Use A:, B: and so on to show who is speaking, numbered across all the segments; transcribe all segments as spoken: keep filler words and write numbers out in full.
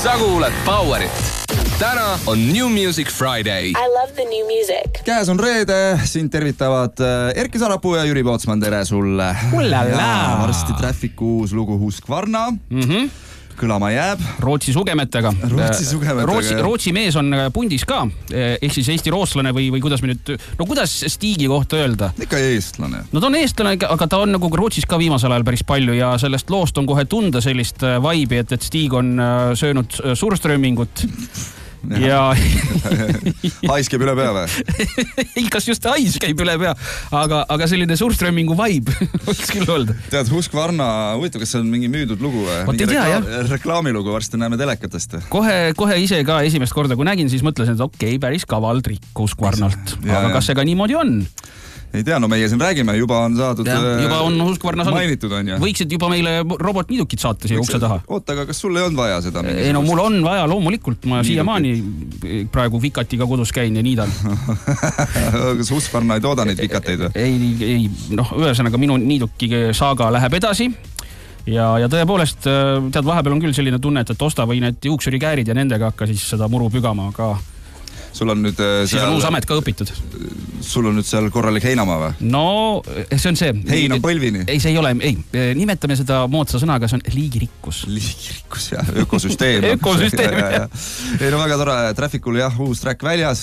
A: sa kuulad Powerit. Täna on New Music Friday.
B: I love the new music.
C: Käes on reede, siin tervitavad Erki Sarapuu ja Jüri Pootsman, tere sulle.
D: Ullala.
C: Varsti Trafficu uus lugu Husqvarna.
D: Mm-hmm.
C: Kõlama jääb.
D: Rootsi sugemetega.
C: Rootsi sugemetega.
D: Rootsi, Rootsi mees on pundis ka, ehk siis Eesti rootslane või, või kuidas me nüüd, no kuidas Stiigi kohta öelda?
C: Ikka eestlane.
D: No ta on eestlane, aga ta on nagu Rootsis ka viimasel ajal päris palju ja sellest loost on kohe tunda sellist vaibi, et, et Stiig on söönud Surströmmingut. Ja
C: hais käib üle pea või?
D: Ei, kas just hais käib üle pea, aga, aga selline Surströmmingu vibe võiks küll öelda.
C: Tead, Husqvarna, huvitav, kas see on mingi müüdud lugu või?
D: Mingi tea,
C: rekla- reklaamilugu, varsti näeme telekatest.
D: Kohe, kohe ise ka esimest korda, kui nägin, siis mõtlesin, et okei, okay, päris kaval trikk Husqvarnalt. Aga kas see ka niimoodi on?
C: Ei tea, no meie siin räägime, juba on saadud
D: ja, juba on Husqvarna
C: mainitud on ja.
D: Võiksid juba meile robotniidukid saata siia ukse taha.
C: Oota, aga kas sul ei olnud vaja seda?
D: Ei no mul on vaja loomulikult, ma siiamaani praegu vikatiga kodus käin ja niidan.
C: Kas Husqvarna ei tooda neid vikateid?
D: Ei, ei, noh, ühesõnaga minu niiduki saaga läheb edasi. Ja, ja tõepoolest, tead, vahepeal on küll selline tunne, et osta või need juuksurikäärid ja nendega hakka siis seda muru pügama, aga
C: sul on nüüd
D: seal... Siis on uus amet ka õpitud.
C: Sul on nüüd seal korralik heinamaa või?
D: No, see on see.
C: Hein on põlvini?
D: Ei, see ei ole, ei. Nimetame seda moodsa sõnaga, see on liigirikkus.
C: Liigirikkus, jah. Ökosüsteem.
D: Ökosüsteem,
C: jah. Ei, no väga tore. Trafficul, jah, uus track väljas.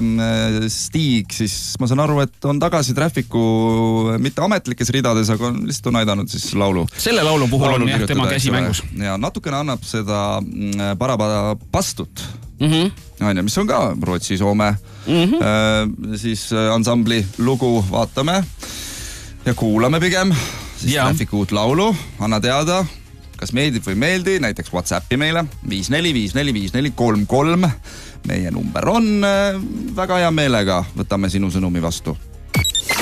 C: Stiig, siis ma saan aru, et on tagasi Trafficu mitte ametlikes ridades, aga on lihtsalt on aidanud siis laulu.
D: Selle laulu puhul laulu on jah, tema käsi mängus.
C: Ja natukene annab seda Paraba pastut.
D: Mhm.
C: Aine, mis on ka Rootsi, Soome mm-hmm. äh, siis ansambli lugu vaatame ja kuulame pigem siis Trafficu uut laulu, anna teada kas meeldib või meeldi, näiteks WhatsAppi meile viis neli viis neli viis neli kolm kolm meie number on, väga hea meelega võtame sinu sõnumi vastu.